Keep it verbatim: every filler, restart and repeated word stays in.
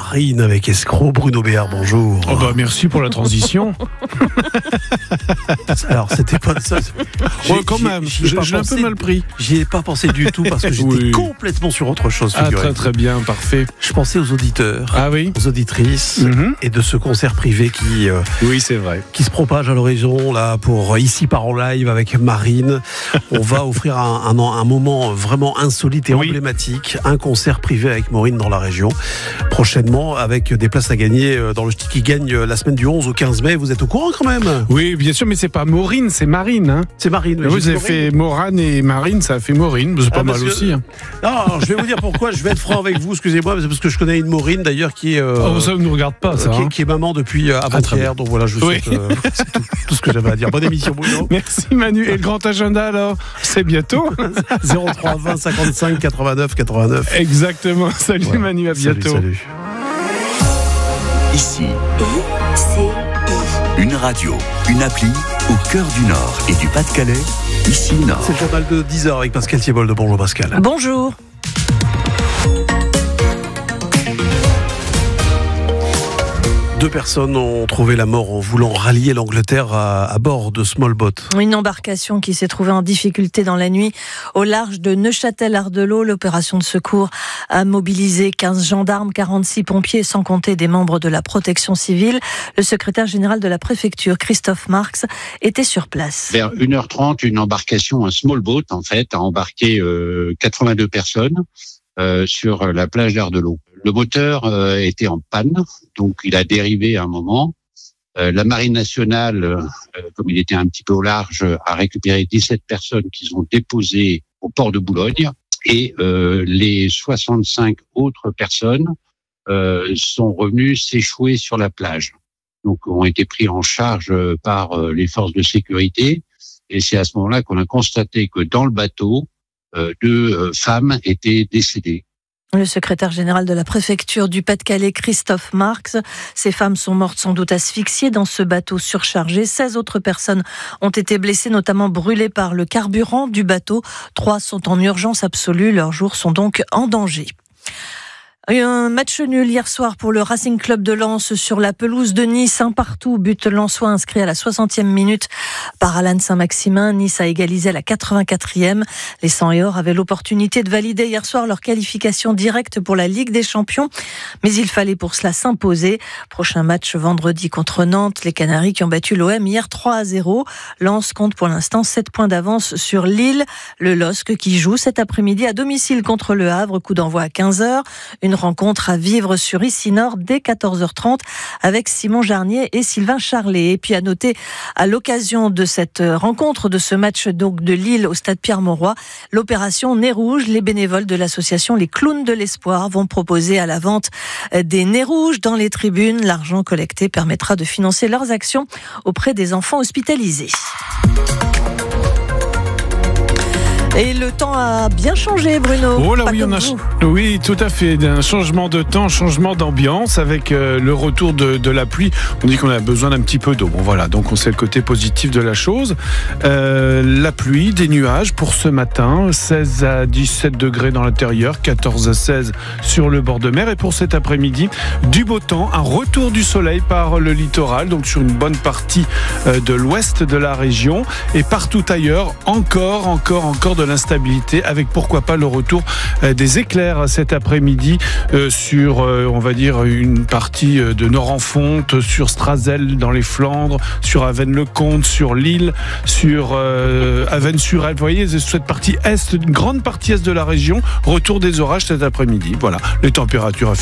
Marine avec Escroc. Bruno Béard, bonjour. Oh bah merci pour la transition. Alors c'était pas ça. Ouais, quand même, j'ai, j'ai un peu mal pris. J'y ai pas pensé du tout parce que j'étais oui. complètement sur autre chose. Ah très très bien, parfait. Je pensais aux auditeurs, ah oui, aux auditrices mm-hmm. et de ce concert privé qui, euh, oui c'est vrai, qui se propage à l'horizon là pour Ici part en live avec Marine. On va offrir un, un, un moment vraiment insolite et oui. emblématique, un concert privé avec Maureen dans la région. Prochainement avec des places à gagner dans le Ch'ti qui gagne la semaine du onze au quinze mai. Vous êtes au courant quand même? Oui, bien sûr, mais c'est pas Maureen, c'est Marine. Hein. C'est Marine. Oui, vous avez fait Morane et Marine, ça a fait Maureen. C'est pas ah, mal que... aussi. Hein. Non, alors, je vais vous dire pourquoi. Je vais être franc avec vous. Excusez-moi, c'est parce que je connais une Maureen d'ailleurs qui est. Euh, oh, ça ne nous regarde pas, ça. Euh, qui, hein. qui est maman depuis euh, avant-hier. Ah, donc voilà, je vous souhaite. Oui. Euh, c'est tout, tout ce que j'avais à dire. Bonne émission, Bruno. Merci Manu. Et le grand agenda alors? C'est bientôt. zéro trois vingt cinquante-cinq quatre-vingt-neuf quatre-vingt-neuf. Exactement. Salut ouais. Manu, à bientôt. Salut, salut. Ici, une radio, une appli au cœur du Nord et du Pas-de-Calais. Ici Nord. C'est le journal de dix heures avec Pascal Thiebold. Bonjour Pascal. Bonjour. Deux personnes ont trouvé la mort en voulant rallier l'Angleterre à, à bord de Small Boat. Une embarcation qui s'est trouvée en difficulté dans la nuit au large de Neuchâtel-Ardelot. L'opération de secours a mobilisé quinze gendarmes, quarante-six pompiers, sans compter des membres de la protection civile. Le secrétaire général de la préfecture, Christophe Marx, était sur place. Vers une heure trente, une embarcation, un Small Boat, en fait, a embarqué euh, quatre-vingt-deux personnes euh, sur la plage d'Ardelot. Le moteur euh, était en panne, donc il a dérivé à un moment. Euh, la Marine nationale, euh, comme il était un petit peu au large, a récupéré dix-sept personnes qu'ils ont déposées au port de Boulogne. Et euh, les soixante-cinq autres personnes euh, sont revenues s'échouer sur la plage. Donc ont été pris en charge par euh, les forces de sécurité. Et c'est à ce moment-là qu'on a constaté que dans le bateau, euh, deux euh, femmes étaient décédées. Le secrétaire général de la préfecture du Pas-de-Calais, Christophe Marx. Ces femmes sont mortes sans doute asphyxiées dans ce bateau surchargé. seize autres personnes ont été blessées, notamment brûlées par le carburant du bateau. Trois sont en urgence absolue. Leurs jours sont donc en danger. Un match nul hier soir pour le Racing Club de Lens sur la pelouse de Nice, un partout, but lensois inscrit à la soixantième minute par Alan Saint-Maximin. Nice a égalisé à la quatre-vingt-quatrième. Les Sang et Or avaient l'opportunité de valider hier soir leur qualification directe pour la Ligue des Champions, mais il fallait pour cela s'imposer. Prochain match vendredi contre Nantes, les Canaries qui ont battu l'O M hier trois à zéro. Lens compte pour l'instant sept points d'avance sur Lille. Le L O S C qui joue cet après-midi à domicile contre Le Havre, coup d'envoi à quinze heures. Une rencontre à vivre sur Ici Nord dès quatorze heures trente avec Simon Jarnier et Sylvain Charlet. Et puis à noter, à l'occasion de cette rencontre, de ce match donc de Lille au stade Pierre-Mauroy, l'opération Nez Rouge. Les bénévoles de l'association Les Clowns de l'Espoir vont proposer à la vente des nez rouges dans les tribunes. L'argent collecté permettra de financer leurs actions auprès des enfants hospitalisés. Et le temps a bien changé, Bruno. Oh là Pas oui, on a vous. oui, tout à fait. Un changement de temps, changement d'ambiance avec euh, le retour de, de la pluie. On dit qu'on a besoin d'un petit peu d'eau. Bon voilà, donc on sait le côté positif de la chose. Euh, la pluie, des nuages pour ce matin, seize à dix-sept degrés dans l'intérieur, quatorze à seize sur le bord de mer. Et pour cet après-midi, du beau temps, un retour du soleil par le littoral, donc sur une bonne partie euh, de l'ouest de la région. Et partout ailleurs, encore, encore, encore de l'instabilité, avec pourquoi pas le retour euh, des éclairs cet après-midi euh, sur, euh, on va dire, une partie euh, de Nord-en-Fonte, sur Strazel dans les Flandres, sur Avesnes-le-Comte, sur Lille, sur euh, Avesnes-sur-Helpe. Vous voyez, cette partie est, une grande partie est de la région, retour des orages cet après-midi. Voilà, les températures